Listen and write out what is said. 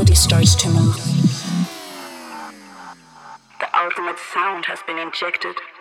body starts to move. The ultimate sound has been injected.